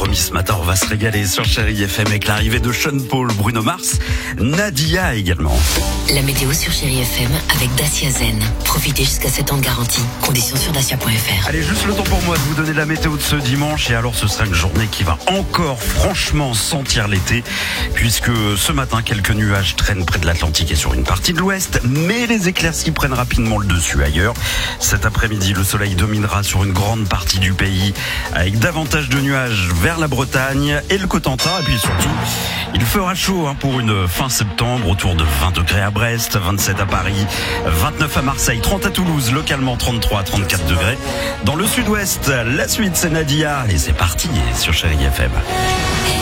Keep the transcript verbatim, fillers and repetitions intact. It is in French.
promis, ce matin, on va se régaler sur Chérie F M avec l'arrivée de Sean Paul, Bruno Mars, Nadia également. La météo sur Chérie F M avec Dacia Zen. Profitez jusqu'à sept ans de garantie. Conditions sur dacia point f r. Allez, juste le temps pour moi de vous donner la météo de ce dimanche. Et alors, ce sera une journée qui va encore franchement sentir l'été, puisque ce matin, quelques nuages traînent près de l'Atlantique et sur une partie de l'Ouest, mais les éclaircies prennent rapidement le dessus ailleurs. Cet après-midi, le soleil dominera sur une grande partie du pays, avec davantage de nuages vers la Bretagne et le Cotentin. Et puis surtout, il fera chaud hein, pour une fin septembre, autour de vingt degrés à Brest, vingt-sept à Paris, vingt-neuf à Marseille, trente à Toulouse, localement trente-trois à trente-quatre degrés. Dans le sud-ouest, la suite c'est Nadia et c'est parti sur Chérie F M.